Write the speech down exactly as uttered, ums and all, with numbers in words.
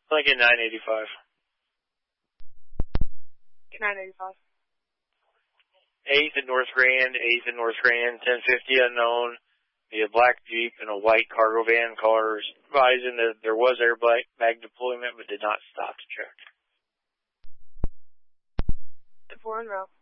Lincoln nine eighty-five. nine eighty-five. eighth at North Grand, eighth at North Grand, ten fifty unknown, via black Jeep and a white cargo van. Callers advising that there was airbag deployment but did not stop to check. Four en route.